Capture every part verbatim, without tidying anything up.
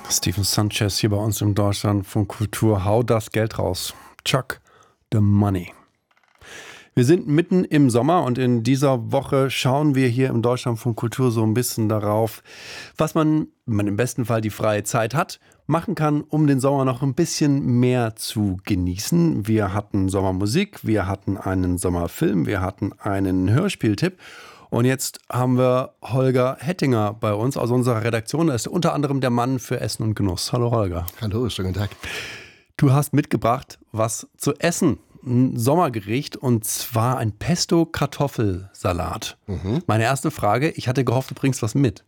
Stephen Sanchez hier bei uns in Deutschland von Kultur. Hau das Geld raus. Chuck the money. Wir sind mitten im Sommer und in dieser Woche schauen wir hier im Deutschland von Kultur so ein bisschen darauf, was man, wenn man im besten Fall die freie Zeit hat, machen kann, um den Sommer noch ein bisschen mehr zu genießen. Wir hatten Sommermusik, wir hatten einen Sommerfilm, wir hatten einen Hörspieltipp. Und jetzt haben wir Holger Hettinger bei uns aus unserer Redaktion. Er ist unter anderem der Mann für Essen und Genuss. Hallo Holger. Hallo, schönen Tag. Du hast mitgebracht, was zu essen. Ein Sommergericht und zwar ein Pesto-Kartoffelsalat. Mhm. Meine erste Frage, ich hatte gehofft, du bringst was mit.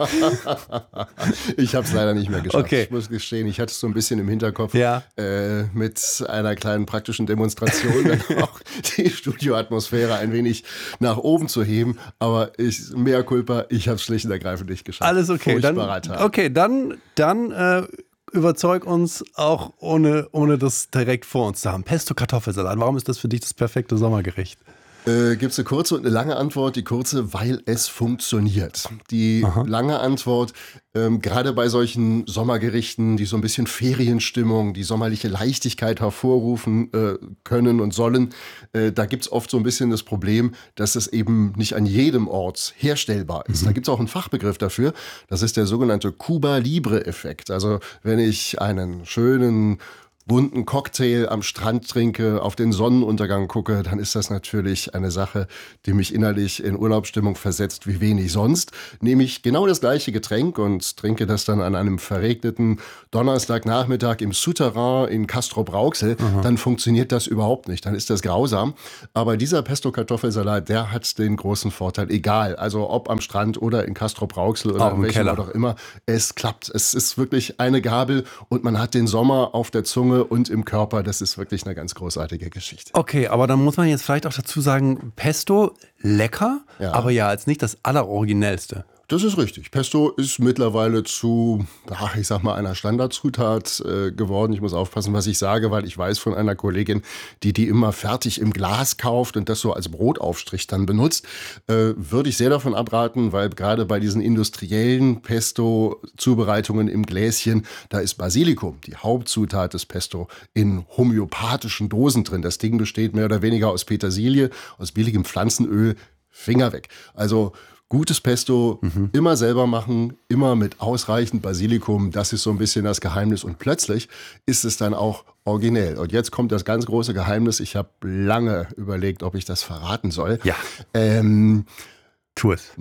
Ich habe es leider nicht mehr geschafft. Okay. Ich muss gestehen, ich hatte es so ein bisschen im Hinterkopf, ja. äh, mit einer kleinen praktischen Demonstration dann auch die Studioatmosphäre ein wenig nach oben zu heben. Aber ich, mea culpa, ich habe es schlicht und ergreifend nicht geschafft. Alles okay. Furchtbarer Dann, Tag. okay, dann, dann äh, überzeug uns auch, ohne, ohne das direkt vor uns zu haben. Pesto-Kartoffelsalat, warum ist das für dich das perfekte Sommergericht? Äh, Gibt es eine kurze und eine lange Antwort? Die kurze, weil es funktioniert. Die Aha. lange Antwort, ähm, gerade bei solchen Sommergerichten, die so ein bisschen Ferienstimmung, die sommerliche Leichtigkeit hervorrufen äh, können und sollen, äh, da gibt es oft so ein bisschen das Problem, dass es eben nicht an jedem Ort herstellbar ist. Mhm. Da gibt es auch einen Fachbegriff dafür, das ist der sogenannte Cuba-Libre-Effekt. Also wenn ich einen schönen bunten Cocktail am Strand trinke, auf den Sonnenuntergang gucke, dann ist das natürlich eine Sache, die mich innerlich in Urlaubsstimmung versetzt wie wenig sonst. Nehme ich genau das gleiche Getränk und trinke das dann an einem verregneten Donnerstagnachmittag im Souterrain in Castrop-Rauxel, dann funktioniert das überhaupt nicht, dann ist das grausam. Aber dieser Pesto-Kartoffelsalat, der hat den großen Vorteil, egal, also ob am Strand oder in Castrop-Rauxel oder in welchem Ort auch immer, es klappt. Es ist wirklich eine Gabel und man hat den Sommer auf der Zunge und im Körper, das ist wirklich eine ganz großartige Geschichte. Okay, aber dann muss man jetzt vielleicht auch dazu sagen, Pesto, lecker, Ja. aber ja, als nicht das Alleroriginellste. Das ist richtig. Pesto ist mittlerweile zu, ach, ich sag mal, einer Standardzutat äh, geworden. Ich muss aufpassen, was ich sage, weil ich weiß von einer Kollegin, die die immer fertig im Glas kauft und das so als Brotaufstrich dann benutzt, äh, würde ich sehr davon abraten, weil gerade bei diesen industriellen Pesto-Zubereitungen im Gläschen, da ist Basilikum, die Hauptzutat des Pesto, in homöopathischen Dosen drin. Das Ding besteht mehr oder weniger aus Petersilie, aus billigem Pflanzenöl, Finger weg. Also gutes Pesto, mhm. immer selber machen, immer mit ausreichend Basilikum, das ist so ein bisschen das Geheimnis. Und plötzlich ist es dann auch originell. Und jetzt kommt das ganz große Geheimnis. Ich habe lange überlegt, ob ich das verraten soll. Ja. Ähm, Tu es.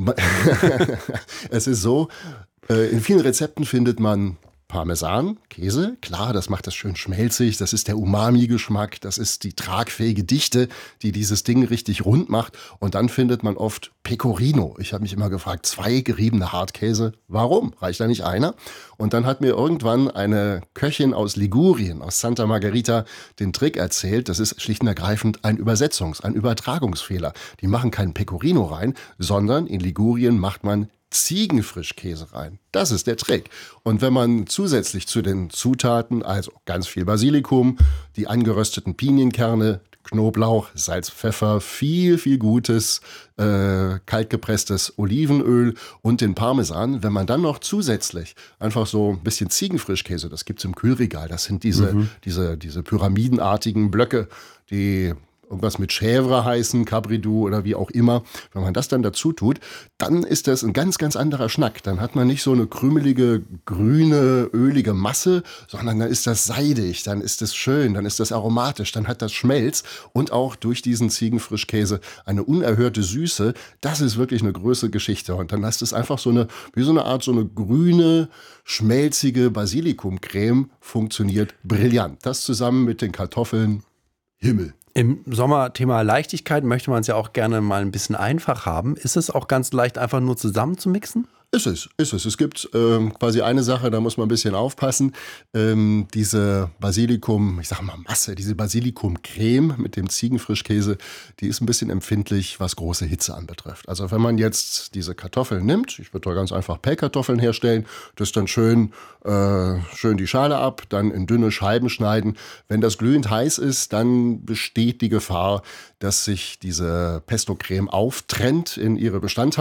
Es ist so, äh, in vielen Rezepten findet man Parmesan, Käse, klar, das macht das schön schmelzig, das ist der Umami-Geschmack, das ist die tragfähige Dichte, die dieses Ding richtig rund macht. Und dann findet man oft Pecorino. Ich habe mich immer gefragt, zwei geriebene Hartkäse, warum? Reicht da nicht einer? Und dann hat mir irgendwann eine Köchin aus Ligurien, aus Santa Margherita, den Trick erzählt. Das ist schlicht und ergreifend ein Übersetzungs-, ein Übertragungsfehler. Die machen keinen Pecorino rein, sondern in Ligurien macht man Ziegenfrischkäse rein. Das ist der Trick. Und wenn man zusätzlich zu den Zutaten, also ganz viel Basilikum, die angerösteten Pinienkerne, Knoblauch, Salz, Pfeffer, viel, viel gutes, äh, kaltgepresstes Olivenöl und den Parmesan, wenn man dann noch zusätzlich einfach so ein bisschen Ziegenfrischkäse, das gibt's im Kühlregal, das sind diese, mhm. diese, diese pyramidenartigen Blöcke, die irgendwas mit Chèvre heißen, Cabridou oder wie auch immer. Wenn man das dann dazu tut, dann ist das ein ganz, ganz anderer Schnack. Dann hat man nicht so eine krümelige, grüne, ölige Masse, sondern dann ist das seidig, dann ist das schön, dann ist das aromatisch, dann hat das Schmelz und auch durch diesen Ziegenfrischkäse eine unerhörte Süße. Das ist wirklich eine größere Geschichte. Und dann ist es einfach so eine, wie so eine Art, so eine grüne, schmelzige Basilikumcreme, funktioniert brillant. Das zusammen mit den Kartoffeln, Himmel. Im Sommer Thema Leichtigkeit möchte man es ja auch gerne mal ein bisschen einfach haben. Ist es auch ganz leicht, einfach nur zusammen zu mixen? Ist es, ist es. Es gibt ähm, quasi eine Sache, da muss man ein bisschen aufpassen. Ähm, diese Basilikum, ich sag mal Masse, diese Basilikumcreme mit dem Ziegenfrischkäse, die ist ein bisschen empfindlich, was große Hitze anbetrifft. Also wenn man jetzt diese Kartoffeln nimmt, ich würde da ganz einfach Pellkartoffeln herstellen, das dann schön, äh, schön die Schale ab, dann in dünne Scheiben schneiden. Wenn das glühend heiß ist, dann besteht die Gefahr, dass sich diese Pesto-Creme auftrennt in ihre Bestandteile.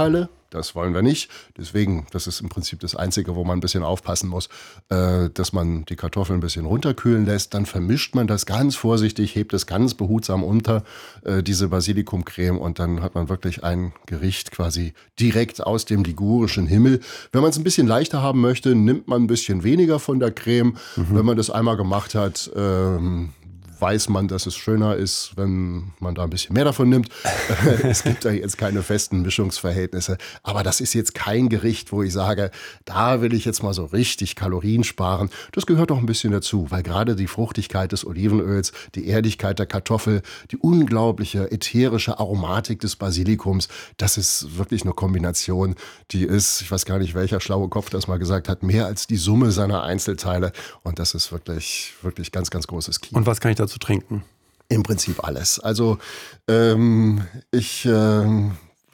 Das wollen wir nicht. Deswegen, das ist im Prinzip das Einzige, wo man ein bisschen aufpassen muss, äh, dass man die Kartoffeln ein bisschen runterkühlen lässt. Dann vermischt man das ganz vorsichtig, hebt es ganz behutsam unter, äh, diese Basilikumcreme. Und dann hat man wirklich ein Gericht quasi direkt aus dem ligurischen Himmel. Wenn man es ein bisschen leichter haben möchte, nimmt man ein bisschen weniger von der Creme. Mhm. Wenn man das einmal gemacht hat, ähm, weiß man, dass es schöner ist, wenn man da ein bisschen mehr davon nimmt. Es gibt da jetzt keine festen Mischungsverhältnisse. Aber das ist jetzt kein Gericht, wo ich sage, da will ich jetzt mal so richtig Kalorien sparen. Das gehört auch ein bisschen dazu, weil gerade die Fruchtigkeit des Olivenöls, die Erdigkeit der Kartoffel, die unglaubliche ätherische Aromatik des Basilikums, das ist wirklich eine Kombination, die ist, ich weiß gar nicht, welcher schlaue Kopf das mal gesagt hat, mehr als die Summe seiner Einzelteile. Und das ist wirklich, wirklich ganz, ganz großes Kino. Und was kann ich da zu trinken? Im Prinzip alles. Also ähm, ich ähm,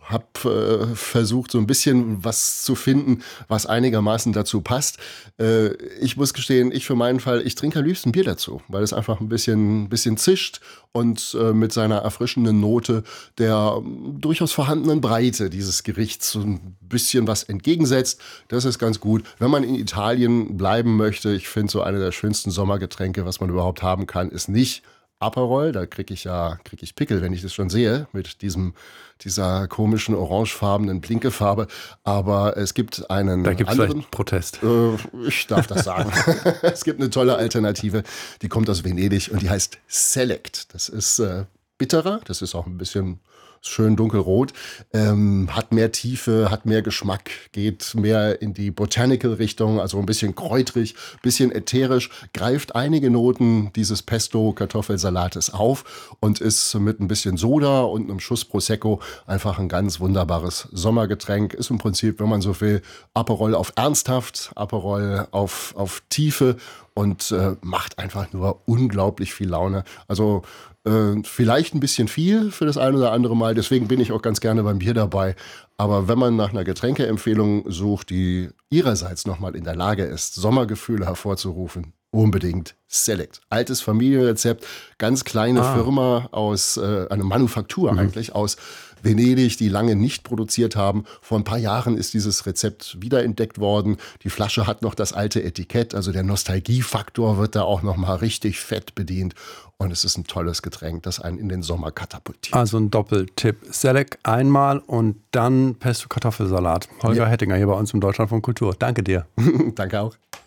habe äh, versucht, so ein bisschen was zu finden, was einigermaßen dazu passt. Äh, ich muss gestehen, ich für meinen Fall, ich trinke am liebsten Bier dazu, weil es einfach ein bisschen, bisschen zischt und äh, mit seiner erfrischenden Note der ähm, durchaus vorhandenen Breite dieses Gerichts so ein bisschen was entgegensetzt. Das ist ganz gut. Wenn man in Italien bleiben möchte, ich finde so eine der schönsten Sommergetränke, was man überhaupt haben kann, ist nicht Aperol, da kriege ich ja krieg ich Pickel, wenn ich das schon sehe, mit diesem, dieser komischen orangefarbenen Blinkefarbe. Aber es gibt einen Da gibt es anderen vielleicht Protest. Äh, ich darf das sagen. Es gibt eine tolle Alternative, die kommt aus Venedig und die heißt Select. Das ist äh, bitterer, das ist auch ein bisschen schön dunkelrot, ähm, hat mehr Tiefe, hat mehr Geschmack, geht mehr in die Botanical-Richtung, also ein bisschen kräutrig, bisschen ätherisch, greift einige Noten dieses Pesto-Kartoffelsalates auf und ist mit ein bisschen Soda und einem Schuss Prosecco einfach ein ganz wunderbares Sommergetränk. Ist im Prinzip, wenn man so will, Aperol auf ernsthaft, Aperol auf, auf Tiefe und äh, macht einfach nur unglaublich viel Laune. Also Äh, vielleicht ein bisschen viel für das ein oder andere Mal, deswegen bin ich auch ganz gerne beim Bier dabei. Aber wenn man nach einer Getränkeempfehlung sucht, die ihrerseits nochmal in der Lage ist, Sommergefühle hervorzurufen, unbedingt Select. Altes Familienrezept, ganz kleine ah. Firma aus, äh, eine Manufaktur mhm. eigentlich aus Venedig, die lange nicht produziert haben. Vor ein paar Jahren ist dieses Rezept wiederentdeckt worden. Die Flasche hat noch das alte Etikett, also der Nostalgiefaktor wird da auch noch mal richtig fett bedient. Und es ist ein tolles Getränk, das einen in den Sommer katapultiert. Also ein Doppeltipp. Select einmal und dann Pesto-Kartoffelsalat. Holger ja. Hettinger hier bei uns im Deutschlandfunk Kultur. Danke dir. Danke auch.